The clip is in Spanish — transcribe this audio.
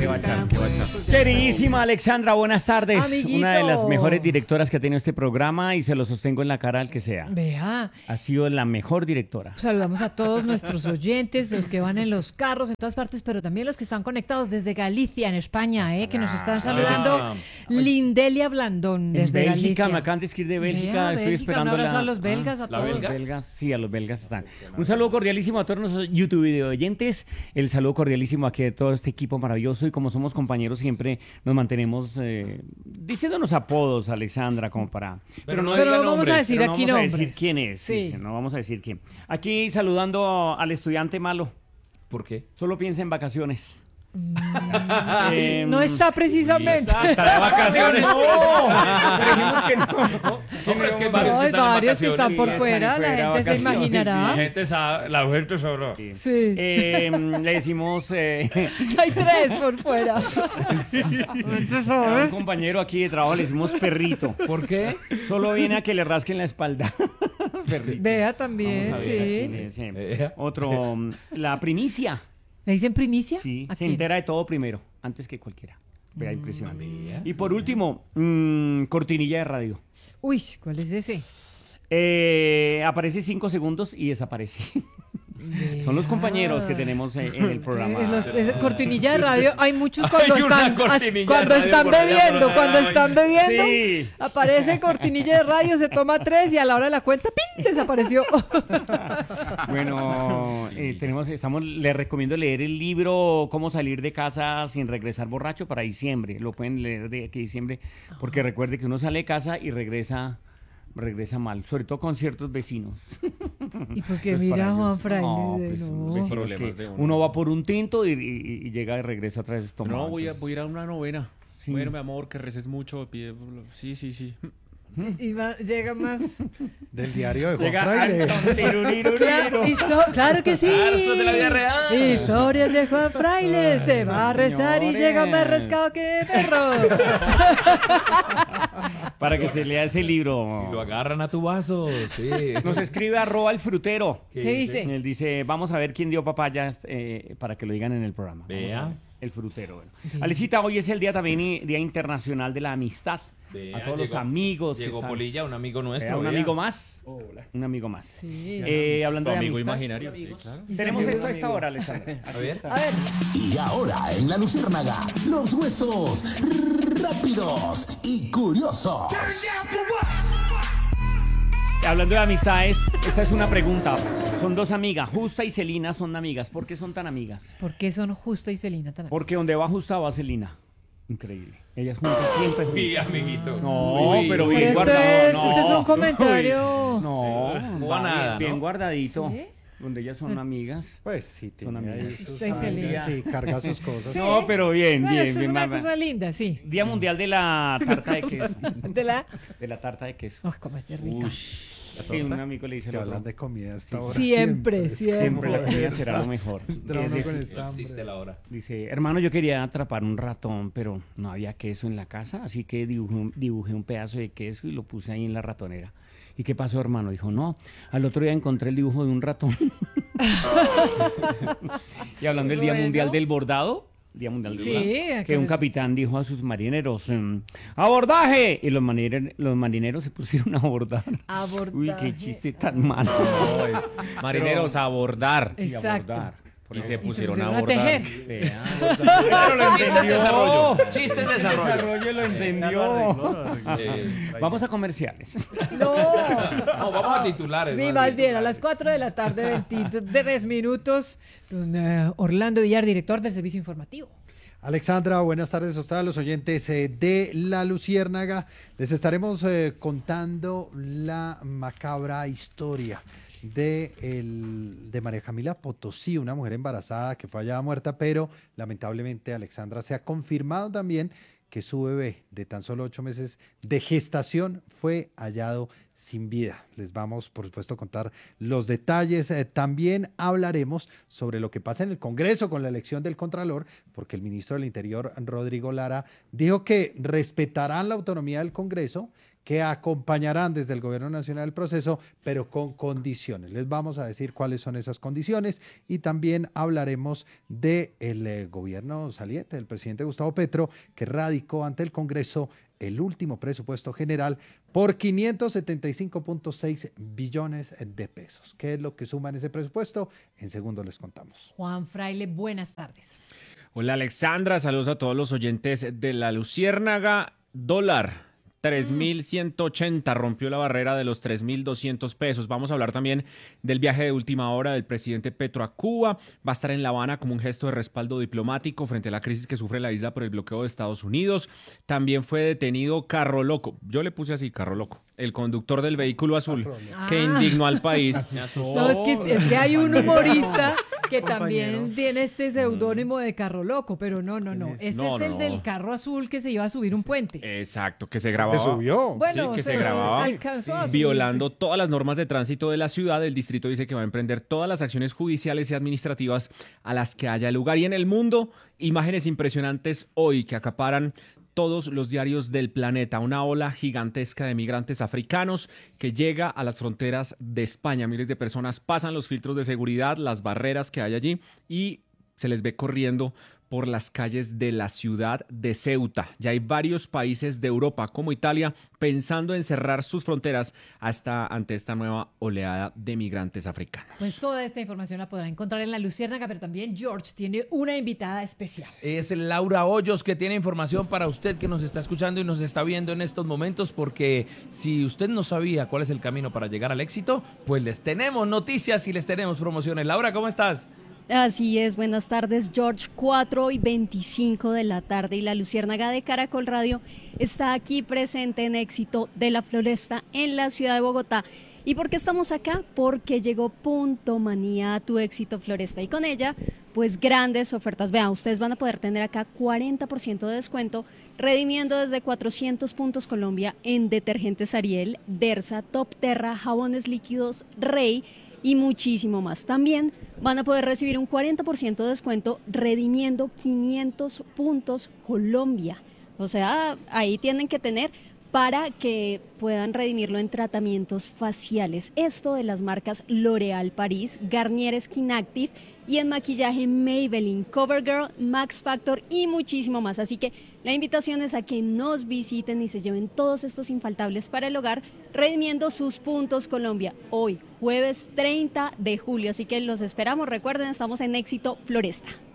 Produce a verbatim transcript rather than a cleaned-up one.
bachata, qué bachata. Queridísima Alexandra, buenas tardes. Amiguito. Una de las mejores directoras que ha tenido este programa y se lo sostengo en la cara al que sea. Vea, Ha sido la mejor directora. saludamos a todos nuestros oyentes, los que van en los carros en todas partes, pero también los que están conectados desde Galicia, en España, ¿eh? Que nos están saludando. Ah. Lindelia Blandón, En desde Bélgica, Galicia. me acan de escribir de Bélgica, Vea, estoy Bélgica, esperando un abrazo la... a los belgas, a ¿la todos. belga? belgas, sí, a los belgas están. Un saludo cordialísimo a todos nuestros YouTube video oyentes, el saludo cordialísimo aquí de todo este equipo maravilloso y como somos compañeros siempre nos mantenemos eh, diciéndonos apodos, Alexandra, como para... Pero no Pero diga no vamos nombres. a decir Pero no aquí vamos a nombres. decir quién es, Sí. sí, no vamos a decir quién. Aquí saludando al estudiante malo, ¿Por qué? solo piensa en vacaciones. Eh, No está precisamente. Está de vacaciones. No, pero dijimos que no. No, pero es que hay No, varios que hay están en varios que vacaciones. están por Sí, fuera, están la fuera, gente se vacaciones, imaginará. La gente sabe, la gente sabrá. Sí. Sí. Eh, le decimos eh, Hay tres por fuera. a un compañero aquí de trabajo le decimos perrito. ¿Por qué? Solo viene a que le rasquen la espalda. Perrito. Vea también, Vamos a ver, sí. aquí le- sí. Vea. Otro, mm, la primicia. ¿Le dicen primicia? Sí, ¿A se quién? entera de todo primero, antes que cualquiera. Vea, impresionante. Vea. Y por último, mm, cortinilla de radio. Uy, ¿cuál es ese? Eh, aparece cinco segundos y desaparece. Son los compañeros que tenemos en, en el programa. Es los- es cortinilla de radio, hay muchos cuando Hay una están cortinilla cuando de radio están por allá, bebiendo, por cuando allá. están bebiendo, Sí. aparece cortinilla de radio, se toma tres y a la hora de la cuenta, ¡pin! Desapareció. Bueno, eh, tenemos, estamos, les recomiendo leer el libro Cómo salir de casa sin regresar borracho para diciembre. Lo pueden leer de aquí a diciembre, porque recuerde que uno sale de casa y regresa, regresa mal, sobre todo con ciertos vecinos. Y porque Pues mira para Juan ellos, Fraile, no, de- pues, no. los vecinos Problemas que de uno. uno va por un tinto y, y- y llega de regreso otra vez tomado. No, voy a, entonces. voy a ir a una novena. Sí. Bueno, mi amor, que reces mucho. Pide... Sí, sí, sí. Y va- llega más. Del diario de Juan Llega Fraile. Anton, tiruriru, Claro, riru. histo- claro que sí. Claro, eso es de la vida real. Historias de Juan Fraile. Se va a rezar y señores. llega más rescado que perro. Para que se lea ese libro. Y lo agarran a tu vaso. Sí. Nos escribe arroba el frutero. ¿Qué ¿Qué dice? dice? Él dice, vamos a ver quién dio papayas eh, para que lo digan en el programa. Vamos Vea. a ver. El frutero. Bueno. Alecita, hoy es el día también y- Día Internacional de la Amistad. Vea, a todos los llegó- amigos que Llegó están. Polilla, un amigo nuestro. Vea, un vea. amigo más. Hola. Un amigo más. Sí. Eh, hablando Tu de amigo amistad. imaginario. Sí, claro. Y Tenemos se- esto a esta hora, Alexandra. A ver. A ver, Y ahora en la Luciérnaga, los huesos rápidos y curiosos. Hablando de amistades, esta es una pregunta. Son dos amigas, Justa y Celina son amigas. ¿Por qué son tan amigas? ¿por qué son Justa y Celina tan Porque donde va Justa va Celina. Increíble. Ellas juntas, siempre Sí, juntas. amiguito. No, Uy, pero uy. bien Pero esto guardado. es- no. este es un comentario. No, No va va nada, bien, bien ¿no? guardadito. ¿Sí? Donde ellas son amigas. Pues sí, Son tenía ahí amigas. sus Estoy feliz. amigas y carga sus cosas. No, pero bien, Bueno, bien, esto es bien. una va- va. cosa linda, sí. Día Mundial de la Tarta de Queso. De la. De la tarta de queso. Ay, cómo es de rica. Sí, un amigo le dice Que al otro, hablan de comida a esta hora. Siempre, siempre. siempre la comida será lo mejor. Entra uno Él con dice- esta hambre. Existe la hora. Dice, hermano, yo quería atrapar un ratón, pero no había queso en la casa, así que dibujé, un- dibujé un pedazo de queso y lo puse ahí en la ratonera. ¿Y qué pasó, hermano? Dijo, no, al otro día encontré el dibujo de un ratón. Y hablando del Día Bueno. Mundial del Bordado, Día Mundial del Sí, Bordado, acá- que un capitán dijo a sus marineros, em, ¡abordaje! Y los marineros, los marineros se pusieron a abordar. Abordaje. Uy, qué chiste tan malo. No, es marineros a abordar. Sí, Exacto. abordar. Por Y eso. se pusieron a pusieron a abordar. tejer. Vea. Pero lo entendió. Chiste en desarrollo. Chiste en El desarrollo. desarrollo lo entendió. Eh, Vamos a comerciales. No. No, vamos a titulares. Sí, más bien, a las cuatro de la tarde, veintitrés minutos, don eh, Orlando Villar, director del Servicio Informativo. Alexandra, buenas tardes a ustedes, los oyentes eh, de La Luciérnaga. Les estaremos eh, contando la macabra historia de, el, de María Camila Potosí, una mujer embarazada que fue hallada muerta, pero lamentablemente, Alexandra, se ha confirmado también que su bebé de tan solo ocho meses de gestación fue hallado sin vida. Les vamos, por supuesto, a contar los detalles. Eh, también hablaremos sobre lo que pasa en el Congreso con la elección del Contralor, porque el ministro del Interior, Rodrigo Lara, dijo que respetarán la autonomía del Congreso, que acompañarán desde el Gobierno Nacional el proceso, pero con condiciones. Les vamos a decir cuáles son esas condiciones y también hablaremos del eh, gobierno saliente, del presidente Gustavo Petro, que radicó ante el Congreso el último presupuesto general por quinientos setenta y cinco punto seis billones de pesos. ¿Qué es lo que suma en ese presupuesto? En segundo les contamos. Juan Fraile, buenas tardes. Hola Alexandra, saludos a todos los oyentes de La Luciérnaga. Dólar. tres mil ciento ochenta, rompió la barrera de los tres mil doscientos pesos. Vamos a hablar también del viaje de última hora del presidente Petro a Cuba. Va a estar en La Habana como un gesto de respaldo diplomático frente a la crisis que sufre la isla por el bloqueo de Estados Unidos. También fue detenido Carro Loco, yo le puse así, Carro Loco, el conductor del vehículo azul que Ah. indignó al país. No, es que, es que hay un humorista que también tiene este seudónimo de Carro Loco, pero no, no, no. Este No, es el no. del carro azul que se iba a subir un puente. Exacto, que se grababa. Se subió. Bueno, sí, que se, se grababa alcanzó a subir. violando todas las normas de tránsito de la ciudad. El distrito dice que va a emprender todas las acciones judiciales y administrativas a las que haya lugar. Y en el mundo, imágenes impresionantes hoy que acaparan todos los diarios del planeta. Una ola gigantesca de migrantes africanos que llega a las fronteras de España. Miles de personas pasan los filtros de seguridad, las barreras que hay allí y se les ve corriendo por las calles de la ciudad de Ceuta. Ya hay varios países de Europa, como Italia, pensando en cerrar sus fronteras hasta ante esta nueva oleada de migrantes africanos. Pues toda esta información la podrá encontrar en La Luciérnaga, pero también George tiene una invitada especial. Es Laura Hoyos que tiene información para usted que nos está escuchando y nos está viendo en estos momentos, porque si usted no sabía cuál es el camino para llegar al éxito, pues les tenemos noticias y les tenemos promociones. Laura, ¿cómo estás? Así es, buenas tardes, George. cuatro y veinticinco de la tarde y la Luciérnaga de Caracol Radio está aquí presente en Éxito de la Floresta en la ciudad de Bogotá. ¿Y por qué estamos acá? Porque llegó Punto Manía a tu Éxito Floresta y con ella, pues grandes ofertas. Vean, ustedes van a poder tener acá cuarenta por ciento de descuento redimiendo desde cuatrocientos puntos Colombia en detergentes Ariel, Dersa, Top Terra, jabones líquidos Rey y muchísimo más. También van a poder recibir un cuarenta por ciento de descuento redimiendo quinientos puntos Colombia. O sea, ahí tienen que tener para que puedan redimirlo en tratamientos faciales. Esto de las marcas L'Oréal Paris, Garnier Skin Active y en maquillaje Maybelline, CoverGirl, Max Factor y muchísimo más. Así que la invitación es a que nos visiten y se lleven todos estos infaltables para el hogar, redimiendo sus puntos Colombia hoy, jueves treinta de julio. Así que los esperamos. Recuerden, estamos en Éxito Floresta.